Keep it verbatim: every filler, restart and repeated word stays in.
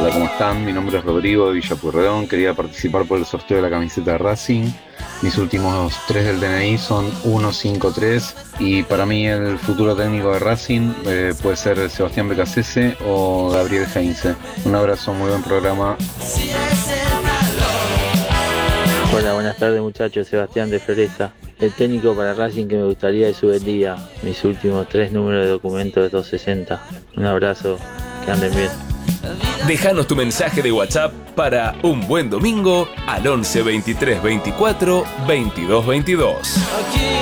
Hola, ¿cómo están? Mi nombre es Rodrigo de Villa Pueyrredón. Quería participar por el sorteo de la camiseta de Racing. Mis últimos tres del D N I son uno cinco tres y para mí el futuro técnico de Racing eh, puede ser Sebastián Becasese o Gabriel Heinze. Un abrazo, muy buen programa. Hola, buenas tardes muchachos, Sebastián de Floresta. El técnico para Racing que me gustaría es Ubendía. Mis últimos tres números de documento de doscientos sesenta. Un abrazo, que anden bien. Déjanos tu mensaje de WhatsApp para Un Buen Domingo al once veintitrés veinticuatro veintidós veintidós.